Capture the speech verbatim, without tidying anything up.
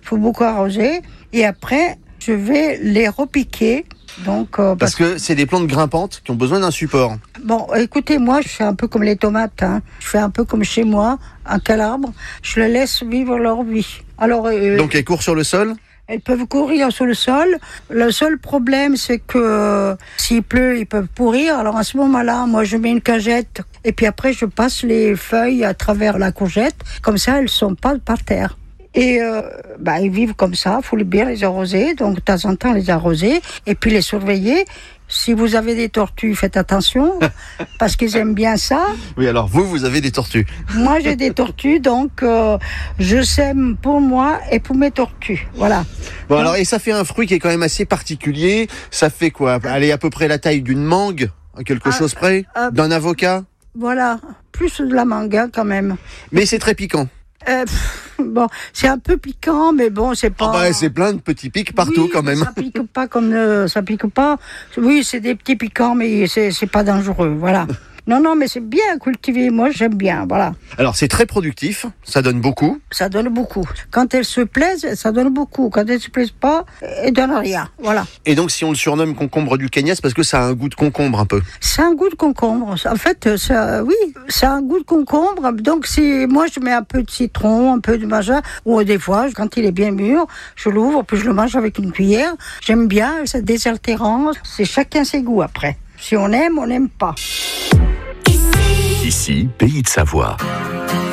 faut beaucoup arroser. Et après, je vais les repiquer. Donc, euh, parce, parce que c'est des plantes grimpantes qui ont besoin d'un support. Bon, écoutez, moi, je fais un peu comme les tomates. Hein. Je fais un peu comme chez moi, un calabre. Je les laisse vivre leur vie. Alors, euh, donc, elles courent sur le sol ? Elles peuvent courir sur le sol. Le seul problème, c'est que euh, s'il pleut, ils peuvent pourrir. Alors, à ce moment-là, moi, je mets une cagette. Et puis après, je passe les feuilles à travers la courgette. Comme ça, elles ne sont pas par terre. Et euh, bah, ils vivent comme ça, il faut bien les arroser, donc de temps en temps les arroser, et puis les surveiller. Si vous avez des tortues, faites attention, parce qu'ils aiment bien ça. Oui, alors vous, vous avez des tortues. Moi, j'ai des tortues, donc euh, je sème pour moi et pour mes tortues, voilà. Bon, donc, alors, et ça fait un fruit qui est quand même assez particulier. Ça fait quoi ? Allez, à peu près la taille d'une mangue, à quelque ah, chose près, euh, d'un avocat ? Voilà, plus de la mangue, hein, quand même. Mais c'est très piquant. Euh, pff, bon, c'est un peu piquant, mais bon, c'est pas. Oh bah, c'est plein de petits pics partout, oui, quand même. Ça pique pas comme euh, ça pique pas. Oui, c'est des petits piquants, mais c'est c'est pas dangereux, voilà. Non, non, mais c'est bien cultivé. Moi, j'aime bien, voilà. Alors, c'est très productif. Ça donne beaucoup. Ça donne beaucoup. Quand elles se plaisent, ça donne beaucoup. Quand elles se plaisent pas, elles donnent rien, voilà. Et donc, si on le surnomme concombre du Kenya, c'est parce que ça a un goût de concombre un peu. C'est un goût de concombre. En fait, ça, oui, ça a un goût de concombre. Donc, c'est, moi, je mets un peu de citron, un peu de machin. Ou des fois, quand il est bien mûr, je l'ouvre, puis je le mange avec une cuillère. J'aime bien, c'est désaltérant. C'est chacun ses goûts après. Si on aime, on n'aime pas. Ici, Pays de Savoie.